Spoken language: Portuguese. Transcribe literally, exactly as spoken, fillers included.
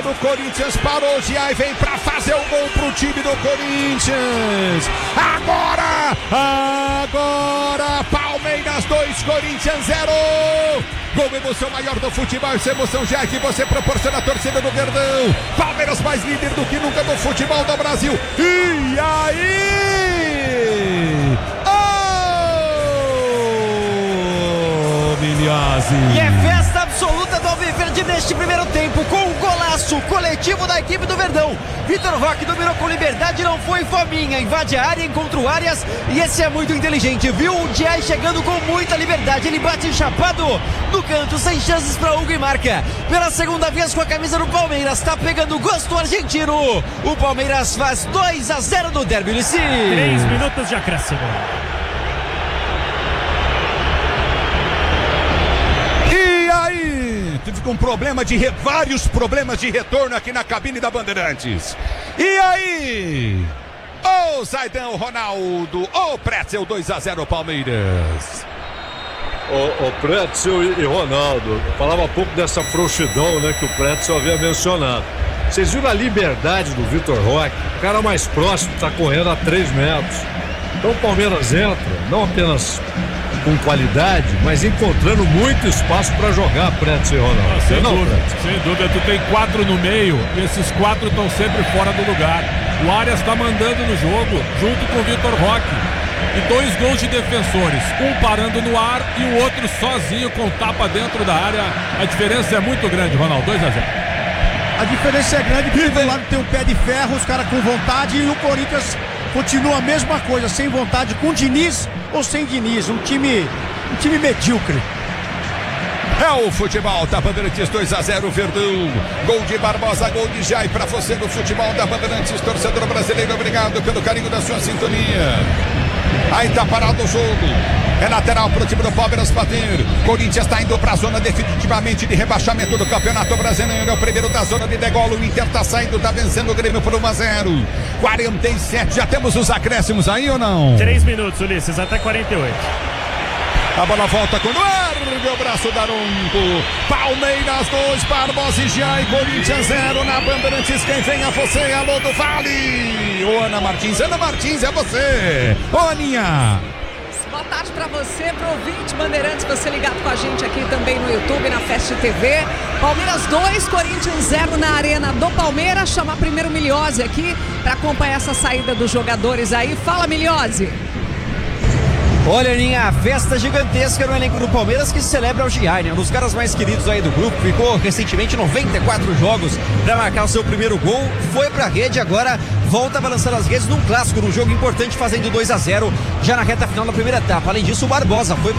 do Corinthians parou, Giai vem pra fazer o gol pro time do Corinthians. Agora, agora, Palmeiras dois, Corinthians zero. Gol, emoção maior do futebol, essa emoção já que você proporciona a torcida do Verdão. Palmeiras mais líder do que nunca do futebol do Brasil. E aí? Oh, Miliazzi. E é festa absoluta do Alviverde neste primeiro tempo, com um golaço coletivo da equipe do Verdão. Vitor Roque dominou com liberdade, não foi fominha, invade a área, encontra o Arias, e esse é muito inteligente, viu o Giai chegando com muita liberdade, ele bate chapado no canto, sem chances para Hugo e marca, pela segunda vez com a camisa do Palmeiras, tá pegando gosto argentino, o Palmeiras faz dois a zero no derby, Ulissi. Três minutos de acréscimo. Tive com problema de re... vários problemas de retorno aqui na cabine da Bandeirantes. E aí? Ô Zaidão, Ronaldo, ô Pretzel, dois a zero Palmeiras. O, o Pretzel e, e Ronaldo, falava há pouco dessa frouxidão, né, que o Pretzel havia mencionado. Vocês viram a liberdade do Vitor Roque? O cara mais próximo está correndo a três metros. Então o Palmeiras entra, não apenas com qualidade, mas encontrando muito espaço para jogar, Pretzel e Ronaldo. Ah, sem, não, dúvida, Pretzel? sem dúvida, tu tem quatro no meio e esses quatro estão sempre fora do lugar. O Arias está mandando no jogo, junto com o Vitor Roque. E dois gols de defensores, um parando no ar e o outro sozinho com tapa dentro da área. A diferença é muito grande, Ronaldo, dois a zero. A diferença é grande porque do lado tem um pé de ferro, os caras com vontade, e o Corinthians continua a mesma coisa, sem vontade, com Diniz ou sem Diniz, um time, um time medíocre. É o futebol da Bandeirantes, dois a zero Verdão. Gol de Barbosa, gol de Giai pra você do futebol da Bandeirantes, torcedor brasileiro, obrigado pelo carinho da sua sintonia. Aí tá parado o jogo. É lateral pro time do Palmeiras bater. Corinthians tá indo pra zona definitivamente de rebaixamento do Campeonato Brasileiro. É o primeiro da zona de degola. O Inter tá saindo, tá vencendo o Grêmio por um a zero. quarenta e sete, já temos os acréscimos aí ou não? Três minutos, Ulisses, até quarenta e oito. A bola volta com o largo o braço da Aronco. Palmeiras dois, Barbosa e Giai, Corinthians zero na Bandeirantes. Quem vem a você, alô do Vale. Ô Ana Martins, Ana Martins é você. Ô Aninha. Boa tarde para você, pro ouvinte Bandeirantes, você ligado com a gente aqui também no YouTube, na Fast T V. Palmeiras dois, Corinthians zero na Arena do Palmeiras. Chamar primeiro o Miliozzi aqui para acompanhar essa saída dos jogadores aí. Fala, Miliozzi. Olha, Aninha, festa gigantesca no elenco do Palmeiras que celebra o Giai, né? Um dos caras mais queridos aí do grupo, ficou recentemente noventa e quatro jogos para marcar o seu primeiro gol, foi pra rede, agora volta a balançar as redes num clássico, num jogo importante, fazendo dois a zero já na reta final da primeira etapa. Além disso, o Barbosa foi